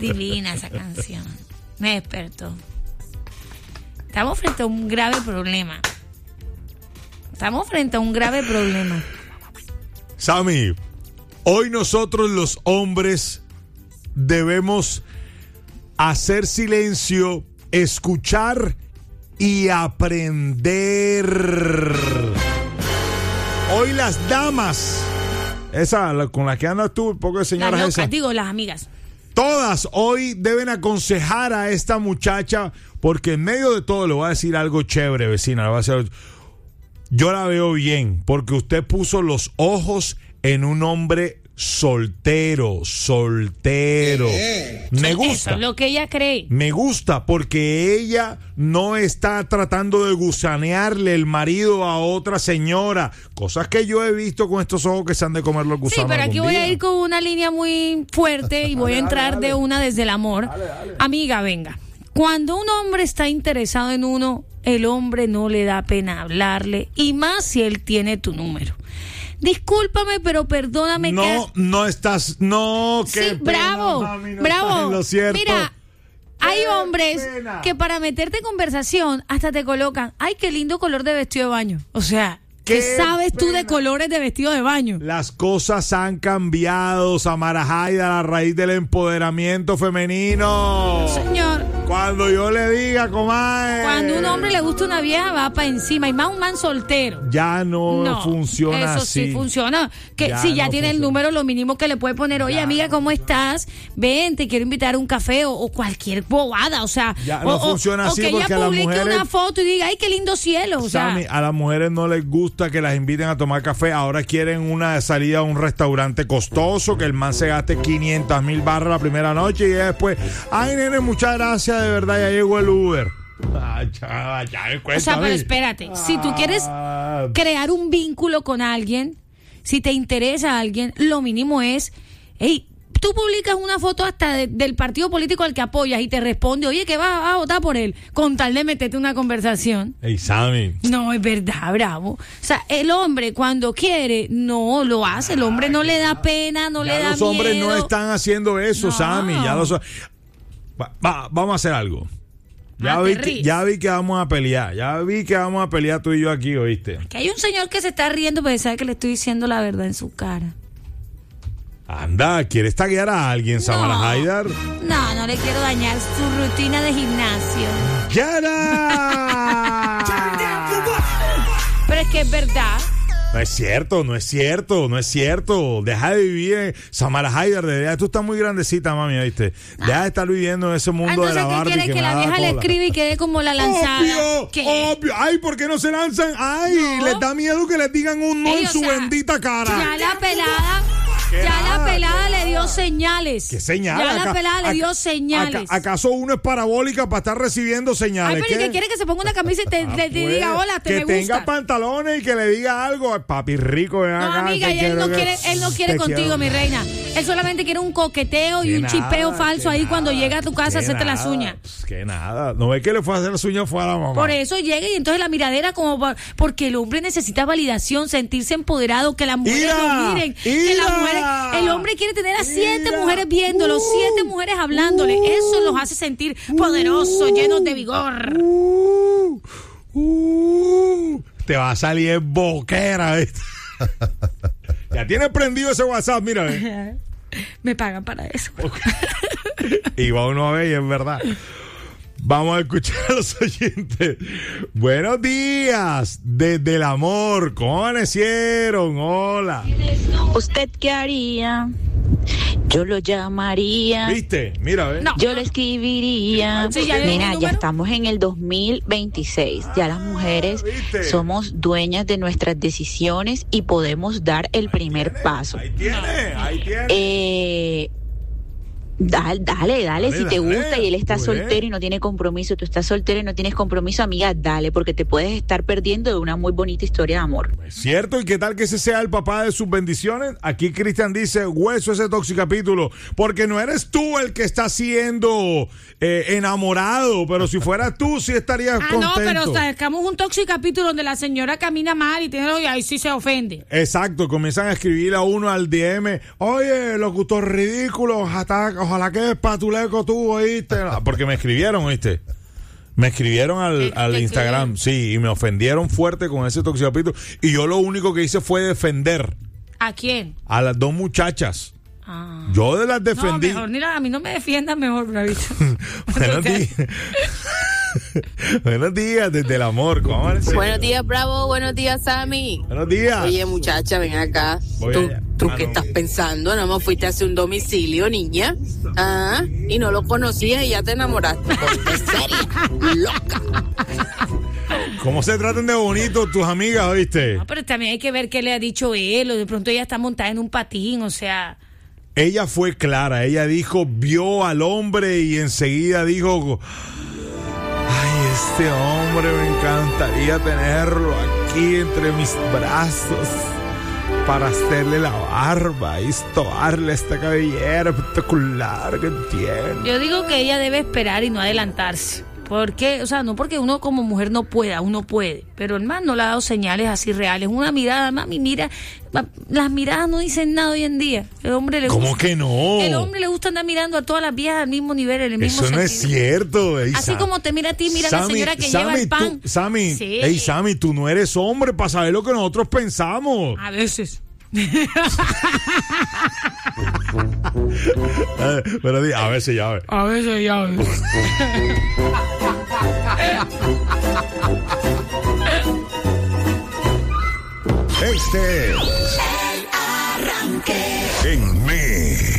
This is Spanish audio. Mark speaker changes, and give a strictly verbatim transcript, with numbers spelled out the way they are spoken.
Speaker 1: Divina esa canción. Me despertó. Estamos frente a un grave problema. Estamos frente a un grave problema.
Speaker 2: Sammy, hoy nosotros los hombres debemos hacer silencio, escuchar y aprender. Hoy las damas, esa la, con la que andas tú, un poco de señoras
Speaker 1: Las locas,
Speaker 2: esas,
Speaker 1: digo, las amigas.
Speaker 2: todas hoy deben aconsejar a esta muchacha, porque en medio de todo le voy a decir algo chévere, vecina, le voy a decir, yo la veo bien, porque usted puso los ojos en un hombre soltero, soltero.
Speaker 3: Eh,
Speaker 2: Me
Speaker 1: Eso
Speaker 2: gusta.
Speaker 1: es lo que ella cree.
Speaker 2: Me gusta porque ella no está tratando de gusanearle el marido a otra señora. Cosas que yo he visto con estos ojos que se han de comer los gusanos.
Speaker 1: Sí, pero aquí
Speaker 2: algún
Speaker 1: voy a
Speaker 2: día.
Speaker 1: ir con una línea muy fuerte y voy a entrar
Speaker 2: dale, dale.
Speaker 1: de una desde el amor.
Speaker 2: Dale, dale.
Speaker 1: Amiga, venga. Cuando un hombre está interesado en uno, el hombre no le da pena hablarle, y más si él tiene tu número. Discúlpame, pero perdóname.
Speaker 2: No,
Speaker 1: que...
Speaker 2: no estás, no, qué
Speaker 1: Sí,
Speaker 2: pena,
Speaker 1: bravo,
Speaker 2: mami, no
Speaker 1: bravo.
Speaker 2: estás en lo cierto.
Speaker 1: Mira, hay
Speaker 2: Qué
Speaker 1: hombres
Speaker 2: pena.
Speaker 1: que para meterte en conversación hasta te colocan, ay, qué lindo color de vestido de baño. O sea, ¿qué,
Speaker 2: Qué
Speaker 1: sabes tú de
Speaker 2: pena.
Speaker 1: colores de vestido de baño?
Speaker 2: Las cosas han cambiado, Samara Haida, a raíz del empoderamiento femenino.
Speaker 1: Señor,
Speaker 2: Cuando yo le diga, comadre.
Speaker 1: cuando a un hombre le gusta una vieja, va para encima, y más un man soltero.
Speaker 2: Ya no,
Speaker 1: No,
Speaker 2: funciona
Speaker 1: eso
Speaker 2: así.
Speaker 1: sí funciona. Que
Speaker 2: Ya
Speaker 1: si ya
Speaker 2: no
Speaker 1: tiene el
Speaker 2: funciona.
Speaker 1: número, lo mínimo que le puede poner, oye,
Speaker 2: Ya
Speaker 1: amiga,
Speaker 2: no
Speaker 1: ¿cómo estás? Ven, te quiero invitar a un café o, o cualquier bobada, o sea,
Speaker 2: Ya
Speaker 1: o,
Speaker 2: no
Speaker 1: o-
Speaker 2: funciona
Speaker 1: o
Speaker 2: así
Speaker 1: que ella
Speaker 2: porque a las
Speaker 1: publique
Speaker 2: mujeres-
Speaker 1: una foto y diga, ay, qué lindo cielo, o sea,
Speaker 2: Sammy, a las mujeres no les gusta que las inviten a tomar café. Ahora quieren una salida a un restaurante costoso, que el man se gaste quinientas mil barras la primera noche y después, ay, nene, muchas gracias, de verdad, ya llegó el Uber. Ay, chava, ya me
Speaker 1: o
Speaker 2: cuenta
Speaker 1: sea,
Speaker 2: a
Speaker 1: pero
Speaker 2: mí.
Speaker 1: espérate, si tú quieres
Speaker 2: Ah,
Speaker 1: crear un vínculo con alguien, si te interesa a alguien, lo mínimo es, hey, tú publicas una foto hasta de- del partido político al que apoyas y te responde, oye, que vas a votar por él, con tal de meterte una conversación.
Speaker 2: Ey, Sammy.
Speaker 1: No, es verdad, bravo. O sea, el hombre cuando quiere, no lo hace. El hombre no le da pena, no le
Speaker 2: Ya
Speaker 1: da
Speaker 2: los hombres
Speaker 1: miedo.
Speaker 2: no están haciendo eso,
Speaker 1: No.
Speaker 2: Sammy. Ya los... Va- va- vamos a hacer algo. Ya
Speaker 1: Ah,
Speaker 2: vi,
Speaker 1: te
Speaker 2: que,
Speaker 1: ríes.
Speaker 2: ya vi que vamos a pelear. Ya vi que vamos a pelear tú y yo aquí, ¿oíste?
Speaker 1: Que hay un señor que se está riendo porque sabe que le estoy diciendo la verdad en su cara.
Speaker 2: Anda, ¿quieres taguear a alguien, Samara
Speaker 1: No.
Speaker 2: Haidar?
Speaker 1: No, no le quiero dañar su rutina de gimnasio.
Speaker 2: ¡Yara!
Speaker 1: Pero es que es verdad.
Speaker 2: No es cierto, no es cierto, no es cierto. Deja de vivir en Samara Haidar. De verdad, tú estás muy grandecita, mami, ¿viste? Deja de estar viviendo en ese
Speaker 1: Ah,
Speaker 2: mundo de
Speaker 1: entonces,
Speaker 2: la
Speaker 1: ¿qué
Speaker 2: Barbie
Speaker 1: quiere?
Speaker 2: que,
Speaker 1: Que
Speaker 2: me
Speaker 1: la
Speaker 2: da
Speaker 1: vieja le
Speaker 2: cola.
Speaker 1: escribe y quede como la lanzada.
Speaker 2: Obvio,
Speaker 1: ¿Qué?
Speaker 2: obvio. Ay, ¿por qué no se lanzan? Ay,
Speaker 1: No.
Speaker 2: les da miedo que les digan un no
Speaker 1: Ey,
Speaker 2: en
Speaker 1: o
Speaker 2: su
Speaker 1: sea,
Speaker 2: bendita cara.
Speaker 1: Ya la pelada,
Speaker 2: ¿Qué
Speaker 1: ya
Speaker 2: nada?
Speaker 1: la pelada le dio señales.
Speaker 2: ¿Qué señal?
Speaker 1: Ya la
Speaker 2: Acá-
Speaker 1: pelada le
Speaker 2: acá-
Speaker 1: dio señales.
Speaker 2: acá- ¿Acaso uno es parabólica para estar recibiendo
Speaker 1: Ay,
Speaker 2: señales?
Speaker 1: pero ¿y
Speaker 2: ¿Qué?
Speaker 1: qué quiere que se ponga una camisa y te,
Speaker 2: Ah,
Speaker 1: te- te
Speaker 2: pues,
Speaker 1: diga hola, te
Speaker 2: que
Speaker 1: me
Speaker 2: tenga
Speaker 1: gusta?
Speaker 2: pantalones y que le diga algo. Ay, papi rico, ven
Speaker 1: No,
Speaker 2: acá,
Speaker 1: amiga,
Speaker 2: te
Speaker 1: y él
Speaker 2: quiero
Speaker 1: no
Speaker 2: que-
Speaker 1: quiere, él no quiere
Speaker 2: te
Speaker 1: contigo,
Speaker 2: quiero.
Speaker 1: mi reina. Él solamente quiere un coqueteo y
Speaker 2: Que
Speaker 1: un
Speaker 2: nada,
Speaker 1: chipeo falso
Speaker 2: que
Speaker 1: ahí cuando
Speaker 2: nada,
Speaker 1: llega a tu casa a
Speaker 2: que
Speaker 1: hacerte las
Speaker 2: nada,
Speaker 1: uñas.
Speaker 2: pues, que nada. ¿No ves que le fue a hacer las uñas fue a la mamá?
Speaker 1: Por eso llega y entonces la miradera como por- porque el hombre necesita validación, sentirse empoderado, que las mujeres
Speaker 2: ¡Ira!
Speaker 1: lo miren, que las
Speaker 2: ¡Ira!
Speaker 1: mujeres, el hombre quiere tener a siete
Speaker 2: ¡Ira!
Speaker 1: mujeres viéndolo,
Speaker 2: Uh,
Speaker 1: siete mujeres hablándole, eso los hace sentir poderosos, llenos de vigor.
Speaker 2: Uh, uh, te va a salir boquera, ¿viste? Ya tienes prendido ese WhatsApp, mira. ¿eh?
Speaker 1: Me pagan para eso.
Speaker 2: Y va uno a ver y es verdad. Vamos a escuchar a los oyentes. Buenos días, desde el amor. ¿Cómo amanecieron? Hola.
Speaker 4: ¿Usted qué haría? Yo lo llamaría.
Speaker 2: ¿Viste? Mira, ¿ves?
Speaker 1: No.
Speaker 4: Yo le escribiría.
Speaker 1: Sí, ya le di mi
Speaker 4: Mira,
Speaker 1: número.
Speaker 4: ya estamos en el dos mil veintiséis. Ya las mujeres
Speaker 2: ¿viste?
Speaker 4: somos dueñas de nuestras decisiones y podemos dar el primer paso.
Speaker 2: Ahí tiene, ahí tiene.
Speaker 4: Eh, dale, dale, dale,
Speaker 2: Dale,
Speaker 4: si te
Speaker 2: dale,
Speaker 4: gusta y él está
Speaker 2: pues.
Speaker 4: soltero y no tiene compromiso, tú estás soltero y no tienes compromiso, amiga, dale, porque te puedes estar perdiendo de una muy bonita historia de amor.
Speaker 2: ¿Es cierto? ¿Y qué tal que ese sea el papá de sus bendiciones? Aquí Cristian dice, hueso ese toxicapítulo, porque no eres tú el que está siendo eh, enamorado, pero si fueras tú, sí estarías
Speaker 1: Ah,
Speaker 2: contento.
Speaker 1: no, pero sacamos un tóxico capítulo donde la señora camina mal y tiene y ahí sí se ofende.
Speaker 2: Exacto, comienzan a escribir a uno al D M, oye, locutor ridículo, ojalá, ojalá que espatuleco tú, oíste. Porque me escribieron, oíste. Me escribieron al, al Instagram, sí, y me ofendieron fuerte con ese toxicapito. Y yo lo único que hice fue defender.
Speaker 1: ¿A quién?
Speaker 2: A las dos muchachas.
Speaker 1: Ah.
Speaker 2: Yo de las defendí.
Speaker 1: No, mejor, mira, a mí no me defiendas mejor, Bravito.
Speaker 2: Buenos días. Buenos días, desde el amor. ¿Cómo
Speaker 3: Buenos días, Bravo. Buenos días, Sammy.
Speaker 2: Buenos días.
Speaker 3: Oye, muchacha, ven acá.
Speaker 2: Voy
Speaker 3: ¿Tú,
Speaker 2: allá.
Speaker 3: ¿tú
Speaker 2: Ah,
Speaker 3: qué
Speaker 2: no.
Speaker 3: estás pensando? Nada más fuiste a hacer un domicilio, niña. Ah, y no lo conocías y ya te enamoraste. Ponte seria, loca.
Speaker 2: ¿Cómo se tratan de bonitos tus amigas, oíste?
Speaker 1: No, pero también hay que ver qué le ha dicho él, o de pronto ella está montada en un patín, o sea...
Speaker 2: Ella fue clara, ella dijo, vio al hombre y enseguida dijo... Ay, este hombre me encantaría tenerlo aquí entre mis brazos para hacerle la barba y estobarle esta cabellera espectacular que tiene.
Speaker 1: Yo digo que ella debe esperar y no adelantarse. Porque, o sea, no porque uno como mujer no pueda, uno puede, pero el man no le ha dado señales así reales. Una mirada, mami, mira, las miradas no dicen nada hoy en día. El hombre le
Speaker 2: ¿Cómo
Speaker 1: gusta,
Speaker 2: que no?
Speaker 1: El hombre le gusta andar mirando a todas las viejas al mismo nivel, en el mismo
Speaker 2: Eso no
Speaker 1: sentido.
Speaker 2: es cierto. Ey,
Speaker 1: Así
Speaker 2: Sa-
Speaker 1: como te mira a ti, mira a la
Speaker 2: Sammy,
Speaker 1: señora que
Speaker 2: Sammy,
Speaker 1: lleva el pan.
Speaker 2: Tú, Sammy,
Speaker 1: Sí.
Speaker 2: ey, Sammy, tú no eres hombre para saber lo que nosotros pensamos.
Speaker 1: A veces.
Speaker 2: Eh, pero di, a veces ya ves.
Speaker 1: A veces ya ves.
Speaker 5: Este es El Arranque en Me.